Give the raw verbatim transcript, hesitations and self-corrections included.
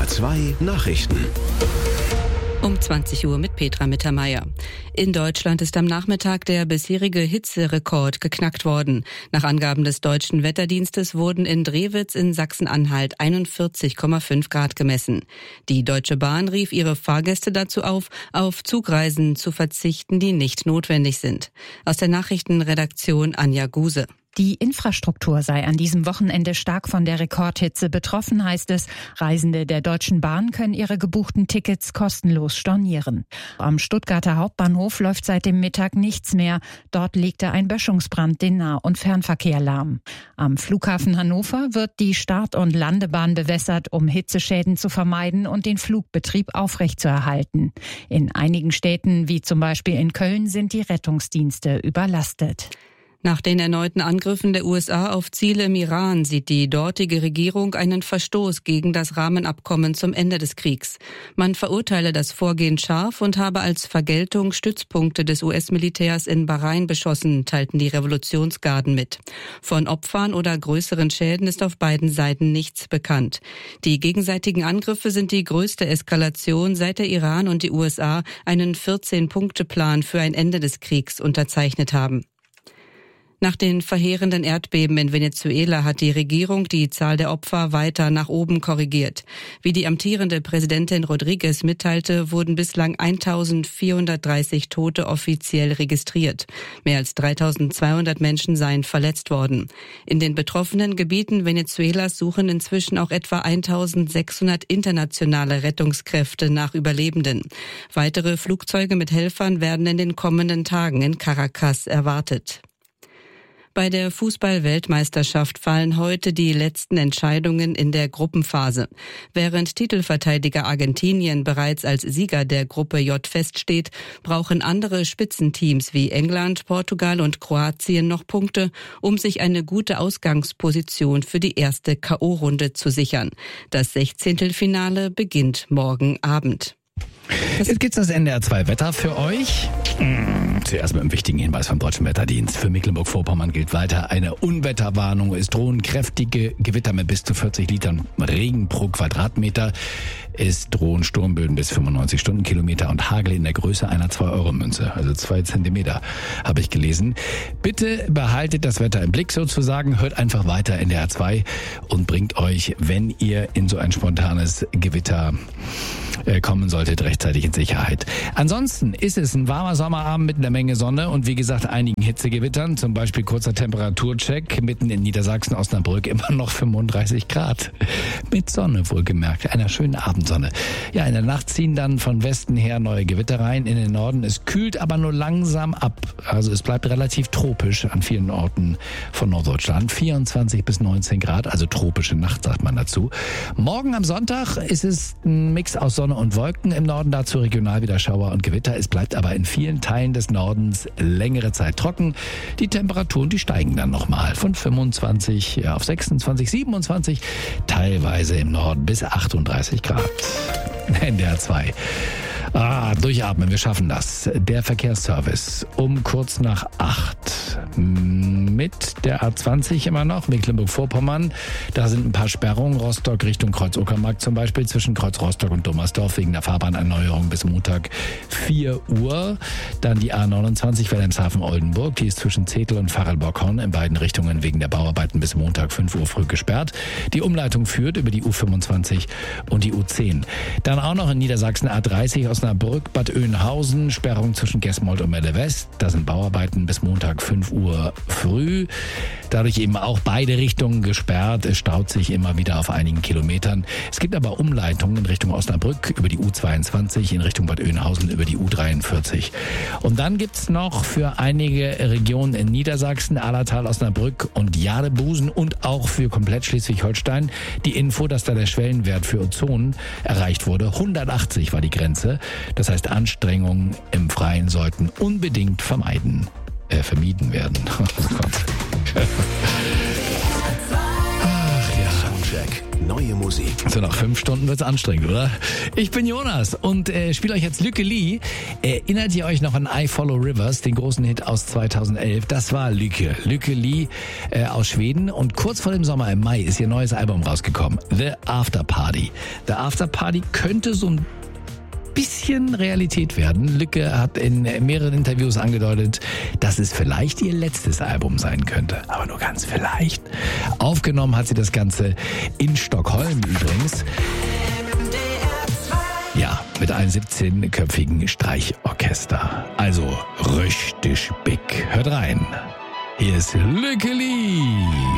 zwei Nachrichten. Um zwanzig Uhr mit Petra Mittermeier. In Deutschland ist am Nachmittag der bisherige Hitzerekord geknackt worden. Nach Angaben des Deutschen Wetterdienstes wurden in Drewitz in Sachsen-Anhalt einundvierzig Komma fünf Grad gemessen. Die Deutsche Bahn rief ihre Fahrgäste dazu auf, auf Zugreisen zu verzichten, die nicht notwendig sind. Aus der Nachrichtenredaktion Anja Guse. Die Infrastruktur sei an diesem Wochenende stark von der Rekordhitze betroffen, heißt es. Reisende der Deutschen Bahn können ihre gebuchten Tickets kostenlos stornieren. Am Stuttgarter Hauptbahnhof läuft seit dem Mittag nichts mehr. Dort legte ein Böschungsbrand den Nah- und Fernverkehr lahm. Am Flughafen Hannover wird die Start- und Landebahn bewässert, um Hitzeschäden zu vermeiden und den Flugbetrieb aufrechtzuerhalten. In einigen Städten, wie zum Beispiel in Köln, sind die Rettungsdienste überlastet. Nach den erneuten Angriffen der U S A auf Ziele im Iran sieht die dortige Regierung einen Verstoß gegen das Rahmenabkommen zum Ende des Kriegs. Man verurteile das Vorgehen scharf und habe als Vergeltung Stützpunkte des U S-Militärs in Bahrain beschossen, teilten die Revolutionsgarden mit. Von Opfern oder größeren Schäden ist auf beiden Seiten nichts bekannt. Die gegenseitigen Angriffe sind die größte Eskalation, seit der Iran und die U S A einen vierzehn-Punkte-Plan für ein Ende des Kriegs unterzeichnet haben. Nach den verheerenden Erdbeben in Venezuela hat die Regierung die Zahl der Opfer weiter nach oben korrigiert. Wie die amtierende Präsidentin Rodriguez mitteilte, wurden bislang eintausendvierhundertdreißig Tote offiziell registriert. Mehr als dreitausendzweihundert Menschen seien verletzt worden. In den betroffenen Gebieten Venezuelas suchen inzwischen auch etwa eintausendsechshundert internationale Rettungskräfte nach Überlebenden. Weitere Flugzeuge mit Helfern werden in den kommenden Tagen in Caracas erwartet. Bei der Fußball-Weltmeisterschaft fallen heute die letzten Entscheidungen in der Gruppenphase. Während Titelverteidiger Argentinien bereits als Sieger der Gruppe J feststeht, brauchen andere Spitzenteams wie England, Portugal und Kroatien noch Punkte, um sich eine gute Ausgangsposition für die erste K O-Runde zu sichern. Das Sechzehntelfinale beginnt morgen Abend. Jetzt gibt's das N D R zwei Wetter für euch. Zuerst mit einem wichtigen Hinweis vom Deutschen Wetterdienst. Für Mecklenburg-Vorpommern gilt weiter eine Unwetterwarnung. Es drohen kräftige Gewitter mit bis zu vierzig Litern Regen pro Quadratmeter. Es drohen Sturmböen bis fünfundneunzig Stundenkilometer und Hagel in der Größe einer zwei Euro Münze. Also zwei Zentimeter, habe ich gelesen. Bitte behaltet das Wetter im Blick sozusagen. Hört einfach weiter N D R zwei und bringt euch, wenn ihr in so ein spontanes Gewitter äh, kommen solltet, rechtzeitig in Sicherheit. Ansonsten ist es ein warmer Sommerabend mit einer Menge Sonne und wie gesagt einigen Hitzegewittern. Zum Beispiel kurzer Temperaturcheck. Mitten in Niedersachsen, Osnabrück immer noch fünfunddreißig Grad. Mit Sonne wohlgemerkt. Einer schönen Abendsonne. Ja, in der Nacht ziehen dann von Westen her neue Gewitter rein in den Norden. Es kühlt aber nur langsam ab. Also es bleibt relativ tropisch an vielen Orten von Norddeutschland. vierundzwanzig bis neunzehn Grad, also tropische Nacht, sagt man dazu. Morgen am Sonntag ist es ein Mix aus Sonne und Wolken. Im Norden dazu regional wieder Schauer und Gewitter. Es bleibt aber in vielen Teilen des Nordens längere Zeit trocken. Die Temperaturen, die steigen dann nochmal von fünfundzwanzig auf sechsundzwanzig, siebenundzwanzig, teilweise im Norden bis achtunddreißig Grad. N D R zwei. Ah, durchatmen, wir schaffen das. Der Verkehrsservice um kurz nach acht mit der A zwanzig immer noch, Mecklenburg-Vorpommern. Da sind ein paar Sperrungen. Rostock Richtung Kreuz-Uckermark zum Beispiel, zwischen Kreuz Rostock und Dommersdorf wegen der Fahrbahnerneuerung bis Montag vier Uhr. Dann die A neunundzwanzig Wilhelmshaven-Oldenburg, die ist zwischen Zetel und Farelborghorn in beiden Richtungen wegen der Bauarbeiten bis Montag fünf Uhr früh gesperrt. Die Umleitung führt über die U fünfundzwanzig und die U zehn. Dann auch noch in Niedersachsen A dreißig Osnabrück, Bad Oeynhausen, Sperrung zwischen Gesmold und Melle West. Da sind Bauarbeiten bis Montag fünf Uhr früh. Dadurch eben auch beide Richtungen gesperrt. Es staut sich immer wieder auf einigen Kilometern. Es gibt aber Umleitungen in Richtung Osnabrück über die U zweiundzwanzig, in Richtung Bad Oeynhausen über die U dreiundvierzig. Und dann gibt's noch für einige Regionen in Niedersachsen, Allertal, Osnabrück und Jadebusen und auch für komplett Schleswig-Holstein die Info, dass da der Schwellenwert für Ozon erreicht wurde. hundertachtzig war die Grenze. Das heißt, Anstrengungen im Freien sollten unbedingt vermeiden, äh, vermieden werden. Oh Gott. Ach ja. Soundcheck neue Musik. So, nach fünf Stunden wird's anstrengend, oder? Ich bin Jonas und äh, spiele euch jetzt Lykke Li. Erinnert ihr euch noch an I Follow Rivers, den großen Hit aus zweitausendelf? Das war Lykke. Lykke Li äh, aus Schweden. Und kurz vor dem Sommer im Mai ist ihr neues Album rausgekommen. The After Party. The After Party könnte so ein bisschen Realität werden. Lykke hat in mehreren Interviews angedeutet, dass es vielleicht ihr letztes Album sein könnte. Aber nur ganz vielleicht. Aufgenommen hat sie das Ganze in Stockholm übrigens. Ja, mit einem siebzehnköpfigen Streichorchester. Also richtig big. Hört rein. Hier ist Lykke Li.